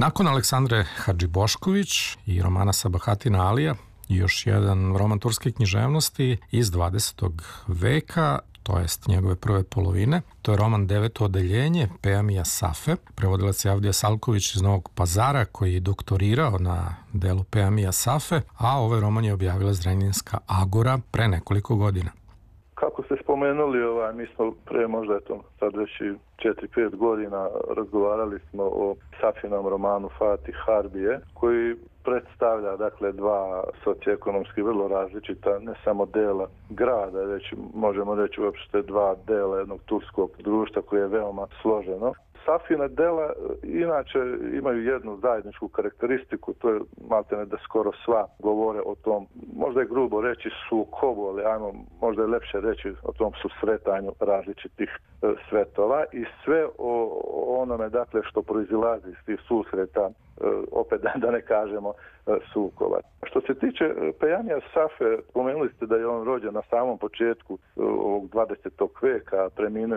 Nakon Aleksandre Hadžibošković i romana Sabahatina Alija, još jedan roman turske književnosti iz 20. veka, to jest njegove prve polovine. To je roman Deveto odeljenje Pejamija Safe. Prevodilac je Avdija Salković iz Novog Pazara, koji je doktorirao na delu Pejamija Safe, a ovaj roman je objavila Zrenjaninska Agora pre nekoliko godina. Kako ste spomenuli, mi smo pre možda sad već 4-5 godina razgovarali smo o Safinom romanu Fatih Harbije, koji predstavlja dva socioekonomski vrlo različita, ne samo dela grada, već možemo reći uopšte dva dela jednog turskog društva koje je veoma složeno. Safina dela inače imaju jednu zajedničku karakteristiku, to je maltene da skoro sva govore o tom, možda je grubo reći sukobu, ali možda je lepše reći o tom susretanju različitih svetova i sve o onome što proizilazi iz tih susreta, opet da ne kažemo sukoba. Što se tiče Pejamija Safe, spomenuli ste da je on rođen na samom početku ovog 20. veka, preminuo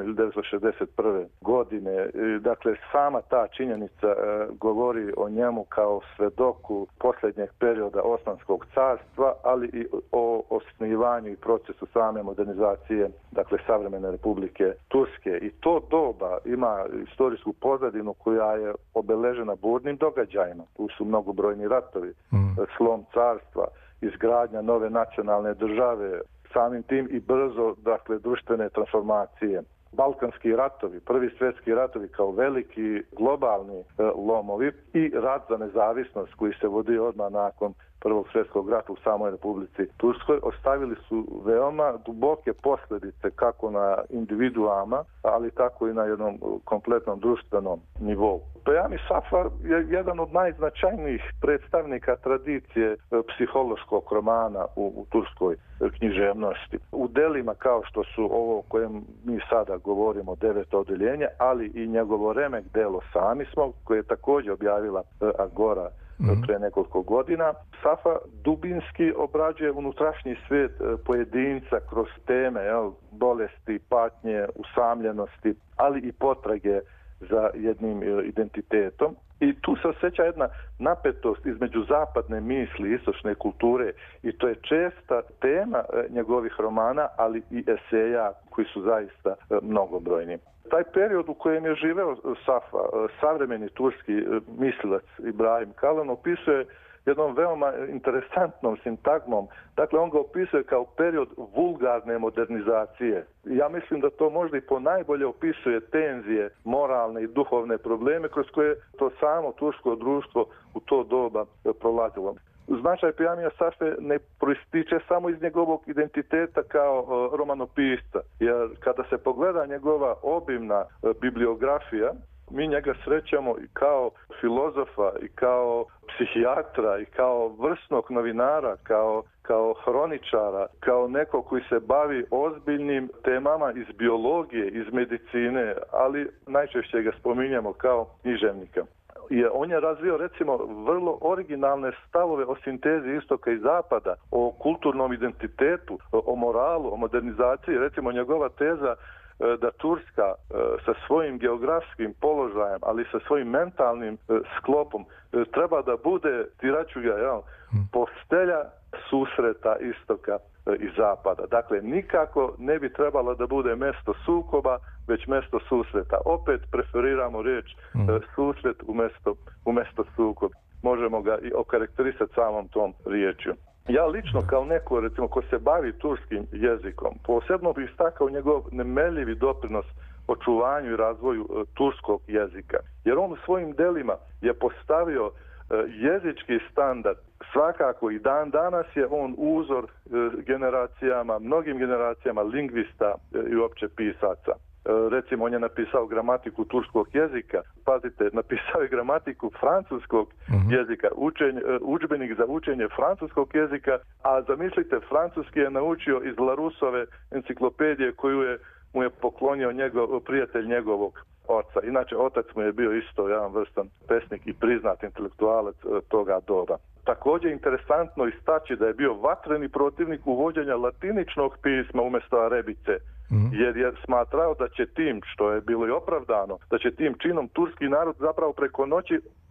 1961. godine. Dakle, sama ta činjenica govori o njemu kao svedoku posljednjeg perioda Osmanskog carstva, ali i o osnivanju i procesu same modernizacije, savremene Republike Turske. I to doba ima istorijsku pozadinu koja je obeležena burnim događajima. Tu su mnogobrojni ratovi, slom carstva, izgradnja nove nacionalne države, samim tim i brzo, društvene transformacije. Balkanski ratovi, prvi svjetski ratovi kao veliki globalni lomovi i rat za nezavisnost koji se vodio odmah nakon Prvog svjetskog rata u samoj Republici Turskoj ostavili su veoma duboke posljedice kako na individuama, ali tako i na jednom kompletnom društvenom nivou. Pejami Safa je jedan od najznačajnijih predstavnika tradicije psihološkog romana u turskoj književnosti. U delima kao što su ovo o kojem mi sada govorimo, Deveto odeljenje, ali i njegovo remek delo Sami smo, koje je također objavila Agora pre nekoliko godina. Safa dubinski obrađuje unutrašnji svijet pojedinca kroz teme bolesti, patnje, usamljenosti, ali i potrage za jednim identitetom. I tu se osjeća jedna napetost između zapadne misli, istočne kulture i to je česta tema njegovih romana, ali i eseja koji su zaista mnogobrojni. Taj period u kojem je živeo Safa, savremeni turski mislilac Ibrahim Kalin, opisuje jednom veoma interesantnom sintagmom. Dakle, on ga opisuje kao period vulgarne modernizacije. Ja mislim da to možda i ponajbolje opisuje tenzije, moralne i duhovne probleme kroz koje to samo tursko društvo u to doba prolazilo. Značaj Pejamija Safe ne proističe samo iz njegovog identiteta kao romanopisca, jer kada se pogleda njegova obimna bibliografija, mi njega srećamo i kao filozofa, i kao psihijatra, i kao vrsnog novinara, kao hroničara, kao neko koji se bavi ozbiljnim temama iz biologije, iz medicine, ali najčešće ga spominjemo kao književnika. On je razvio, recimo, vrlo originalne stavove o sintezi istoka i zapada, o kulturnom identitetu, o moralu, o modernizaciji. Recimo, njegova teza da Turska sa svojim geografskim položajem, ali sa svojim mentalnim sklopom treba da bude, tiraću ga, postelja susreta istoka i zapada. Dakle, nikako ne bi trebalo da bude mesto sukoba, već mesto susreta. Opet preferiramo riječ susret umjesto sukob. Možemo ga i okarakterisati samom tom riječju. Ja lično kao neko, recimo, ko se bavi turskim jezikom, posebno bih istakao njegov nemerljivi doprinos očuvanju i razvoju turskog jezika. Jer on u svojim delima je postavio jezički standard. Svakako i dan danas je on uzor generacijama, mnogim generacijama lingvista i uopće pisaca. Recimo, on je napisao gramatiku turskog jezika. Pazite, napisao je gramatiku francuskog jezika, udžbenik za učenje francuskog jezika, a zamislite, francuski je naučio iz Laroussove enciklopedije koju mu je poklonio prijatelj njegovog oca. Inače, otac mu je bio isto jedan vrstan pesnik i priznat intelektualac toga doba. Također interesantno istaći da je bio vatreni protivnik uvođenja latiničnog pisma umjesto arebice, jer je smatrao da će tim, što je bilo i opravdano, da će tim činom turski narod zapravo preko noći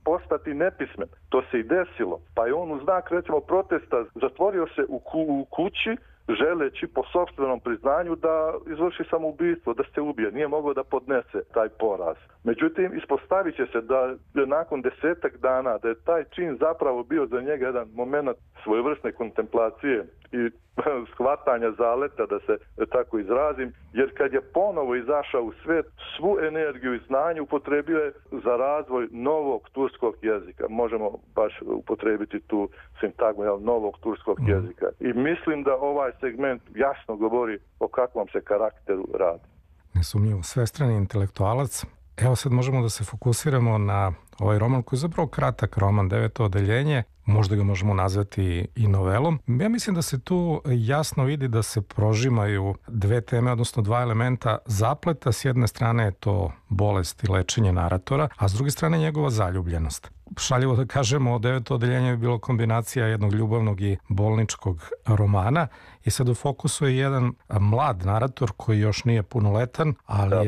postati nepismen. To se i desilo. Pa je on u znak, recimo, protesta zatvorio se u kući, želeći po sopstvenom priznanju da izvrši samoubistvo, da se ubije. Nije mogao da podnese taj poraz. Međutim, ispostavit će se da nakon 10 dana da je taj čin zapravo bio za njega jedan moment svojevrsne kontemplacije i shvatanja zaleta, da se tako izrazim, jer kad je ponovo izašao u svet, svu energiju i znanje upotrebio je za razvoj novog turskog jezika. Možemo baš upotrebiti tu sintagmu novog turskog jezika. I mislim da ovaj segment jasno govori o kakvom se karakteru radi. Nesumnjivo, svestrani intelektualac. Evo sad možemo da se fokusiramo na ovaj roman koji je zapravo kratak roman, 9. odeljenje, možda ga možemo nazvati i novelom. Ja mislim da se tu jasno vidi da se prožimaju dve teme, odnosno dva elementa zapleta. S jedne strane je to bolest i lečenje naratora, a s druge strane njegova zaljubljenost. Šaljivo da kažemo, 9. odeljenje je bilo kombinacija jednog ljubavnog i bolničkog romana i sad u fokusu je jedan mlad narator koji još nije punoletan, ali je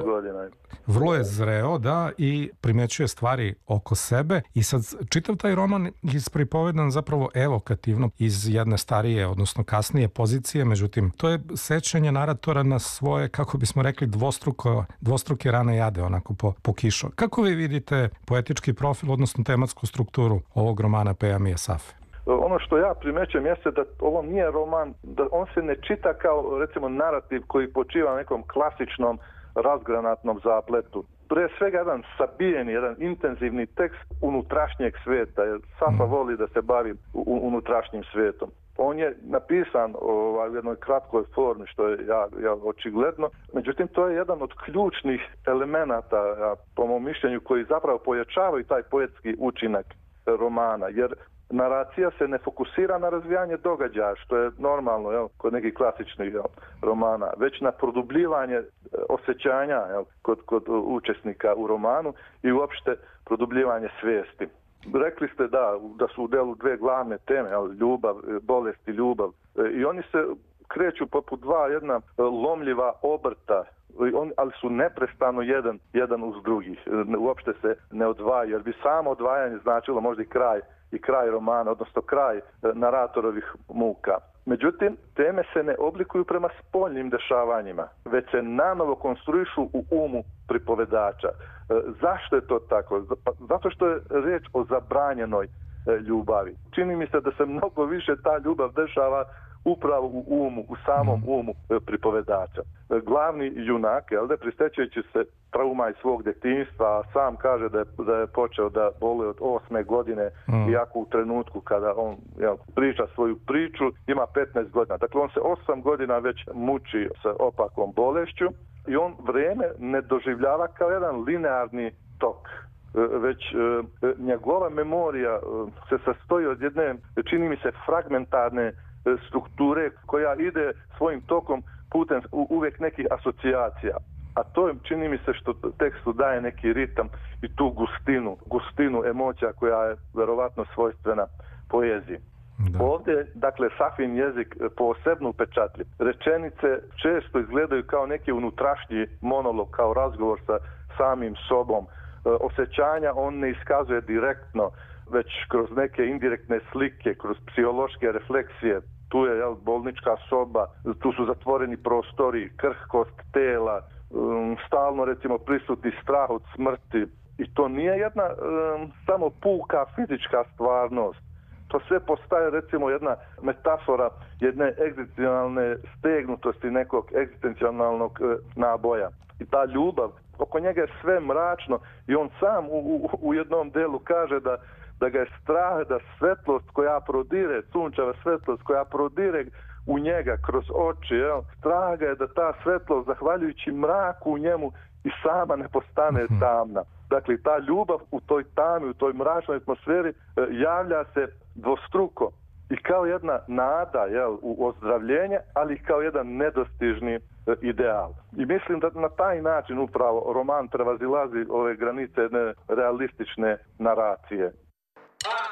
vrlo je zreo, da, i primećuje stvari oko sebe. I sad čitav taj roman ispripovedan zapravo evokativno iz jedne starije, odnosno kasnije pozicije, međutim, to je sećanje naratora na svoje, kako bismo rekli, dvostruke rane jade, onako po kišu. Kako vi vidite poetički profil, odnosno tematsku strukturu ovog romana Pejamije Safe? Ono što ja primećujem jeste da ovo nije roman, da on se ne čita kao, recimo, narativ koji počiva na nekom klasičnom razgranatnom zapletu. Pre svega jedan sabijeni, jedan intenzivni tekst unutrašnjeg sveta, jer Safa voli da se bavi unutrašnjim svetom. On je napisan u jednoj kratkoj formi, što je očigledno. Međutim, to je jedan od ključnih elemenata, po mom mišljenju, koji zapravo pojačavaju taj poetski učinak romana, jer naracija se ne fokusira na razvijanje događaja, što je normalno kod nekih klasičnih romana, već na produbljivanje osjećanja kod učesnika u romanu i uopšte produbljivanje svijesti. Rekli ste da su u delu dve glavne teme, ljubav, bolest i ljubav. I oni se kreću poput dva jedna lomljiva obrta, ali su neprestano jedan uz drugih. Uopšte se ne odvajaju, jer bi samo odvajanje značilo možda i kraj romana, odnosno kraj naratorovih muka. Međutim, teme se ne oblikuju prema spoljnim dešavanjima, već se nanovo konstruišu u umu pripovedača. Zašto je to tako? Zato što je riječ o zabranjenoj ljubavi. Čini mi se da se mnogo više ta ljubav dešava upravo u samom umu pripovedača. Glavni junak, pristećujući se trauma iz svog detinjstva, sam kaže da je počeo da boluje od 8. godine, iako u trenutku kada on priča svoju priču ima 15 godina. Dakle, on se 8 godina već muči sa opakom bolešću i on vrijeme ne doživljava kao jedan linearni tok, već njegova memorija se sastoji od jedne, čini mi se, fragmentarne strukture koja ide svojim tokom putem uvijek nekih asocijacija. A to je, čini mi se, što tekstu daje neki ritam i tu gustinu emocija koja je verovatno svojstvena poeziji. Da. Ovdje, dakle, Safin jezik posebno upečatljiv. Rečenice često izgledaju kao neki unutrašnji monolog, kao razgovor sa samim sobom. Osjećanja on ne iskazuje direktno, već kroz neke indirektne slike, kroz psihološke refleksije. Tu je bolnička soba, tu su zatvoreni prostori, krhkost tela, stalno, recimo, prisutni strah od smrti. I to nije jedna samo puka fizička stvarnost. To sve postaje, recimo, jedna metafora jedne egzistencijalne stegnutosti, nekog egzistencijalnog naboja. I ta ljubav, oko njega je sve mračno i on sam u jednom delu kaže da ga je strah da svetlost koja prodire, sunčeva svetlost koja prodire u njega kroz oči, strah ga je da ta svetlost, zahvaljujući mraku u njemu, i sama ne postane tamna. Dakle, ta ljubav u toj tami, u toj mračnoj atmosferi javlja se dvostruko i kao jedna nada u ozdravljenje, ali i kao jedan nedostižni ideal. I mislim da na taj način upravo roman prevazilazi ove granice jedne realistične naracije.